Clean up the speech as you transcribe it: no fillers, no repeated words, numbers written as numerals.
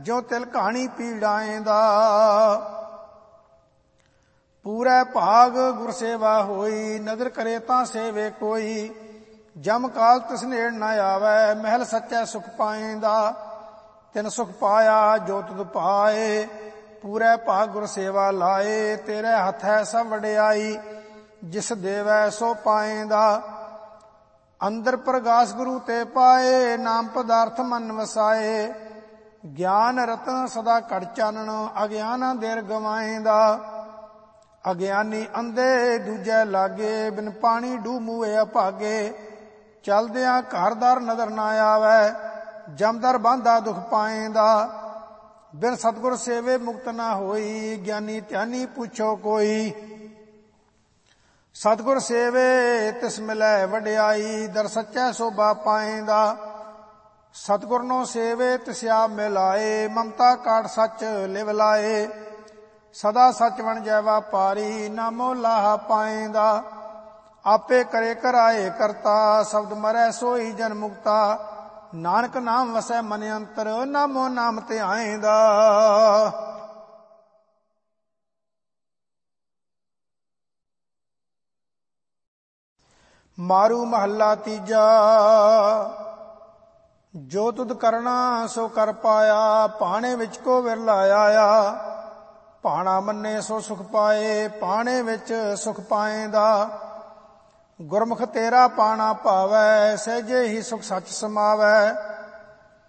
ਜੋ ਤਿਲ ਕਹਾਣੀ ਪੀੜਾਏਂਦਾ। ਪੂਰੇ ਭਾਗ ਗੁਰ ਸੇਵਾ ਹੋਈ, ਨਦਰ ਕਰੇ ਤਾਂ ਸੇਵੇ ਕੋਈ। ਜਮ ਕਾਲ ਤਿਸ ਨੇੜ ਨਾ ਆਵੈ, ਮਹਿਲ ਸੱਚੈ ਸੁਖ ਪਾਏਂਦਾ। ਤਿਨ ਸੁਖ ਪਾਇਆ ਜੋ ਤੁਧ ਪਾਏ, ਪੂਰੇ ਭਾਗ ਗੁਰ ਸੇਵਾ ਲਾਏ। ਤੇਰੇ ਹੱਥ ਹੈ ਸਭ ਵਡਿਆਈ, ਜਿਸ ਦੇਵੈ ਸੋ ਪਾਏਂਦਾ। ਅੰਦਰ ਪ੍ਰਗਾਸ ਗੁਰੂ ਤੇ ਪਾਏ, ਨਾਮ ਪਦਾਰਥ ਮਨ ਵਸਾਏ। ਗਿਆਨ ਰਤਨ ਸਦਾ ਘੜ ਚਾਨਣ, ਅਗਿਆਨ ਅੰਧੇਰ ਗਵਾਏਂਦਾ। ਅਗਿਆਨੀ ਅੰਧੇ ਦੂਜੇ ਲਾਗੇ, ਬਿਨ ਪਾਣੀ ਡੂਬ ਮੂਏ ਅਭਾਗੇ। ਚਲਦਿਆਂ ਘਰ ਦਰ ਨਜ਼ਰ ਨਾ ਆਵੈ, ਜਮਦਰ ਬਾਂਧਾ ਦੁਖ ਪਾਏਂਦਾ। ਬਿਨ ਸਤਿਗੁਰ ਸੇਵੇ ਮੁਕਤ ਨਾ ਹੋਈ, ਗਿਆਨੀ ਧਿਆਨੀ ਪੁੱਛੋ ਕੋਈ। ਸਤਿਗੁਰ ਸੇਵੇ ਤਿਸ ਮਿਲੈ ਵਡਿਆਈ, ਦਰ ਸੱਚੈ ਸੋਭਾ ਪਾਏਂਦਾ। ਸਤਿਗੁਰ ਨੋ ਸੇਵੇ ਤਿਸ ਆਪ ਮਿਲਾਏ, ਮਮਤਾ ਕਾਟ ਸੱਚ ਲਿਵ ਲਾਏ। ਸਦਾ ਸੱਚ ਬਣ ਜੈ ਵਾਪਾਰੀ, ਨਾਮੋ ਲਾਹਾ ਪਾਏਂਦਾ। ਆਪੇ ਕਰੇ ਕਰਾਏ ਕਰਤਾ, ਸ਼ਬਦ ਮਰੈ ਸੋਈ ਜਨ ਮੁਕਤਾ। ਨਾਨਕ ਨਾਮ ਵਸੈ ਮਨ ਅੰਤਰ, ਨਾਮੋ ਨਾਮ ਧਿਆਏਂਦਾ। ਮਾਰੂ ਮਹੱਲਾ ਤੀਜਾ। ਜੋ ਤੁਧ ਕਰਨਾ ਸੋ ਕਰ ਪਾਇਆ, ਭਾਣੇ ਵਿੱਚ ਕੋ ਵਿਰਲਾ ਆਇਆ। ਭਾਣਾ ਮੰਨੇ ਸੋ ਸੁਖ ਪਾਏ, ਭਾਣੇ ਵਿੱਚ ਸੁਖ ਪਾਏਂਦਾ। ਗੁਰਮੁਖ ਤੇਰਾ ਪਾਣਾ ਭਾਵੈ, ਸਹਿਜੇ ਹੀ ਸੁਖ ਸੱਚ ਸਮਾਵੈ।